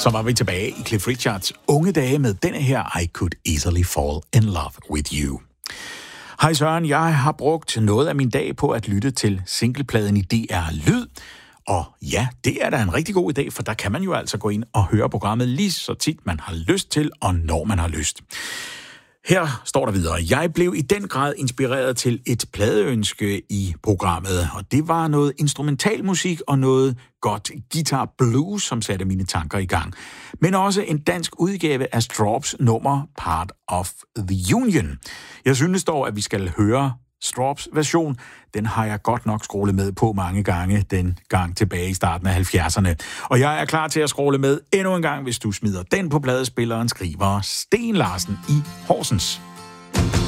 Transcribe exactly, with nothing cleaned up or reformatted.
Så var vi tilbage i Cliff Richards unge dage med denne her I Could Easily Fall in Love With You. Hej Søren, jeg har brugt noget af min dag på at lytte til singlepladen i D R Lyd. Og ja, det er da en rigtig god idé, for der kan man jo altså gå ind og høre programmet lige så tit man har lyst til, og når man har lyst. Her står der videre. Jeg blev i den grad inspireret til et pladeønske i programmet, og det var noget instrumentalmusik og noget godt guitar blues, som satte mine tanker i gang. Men også en dansk udgave af Strawbs nummer Part of the Union. Jeg synes dog, at vi skal høre Strawbs version. Den har jeg godt nok scrollet med på mange gange, den gang tilbage i starten af halvfjerdserne. Og jeg er klar til at scrolle med endnu en gang, hvis du smider den på pladespilleren, skriver Sten Larsen i Horsens.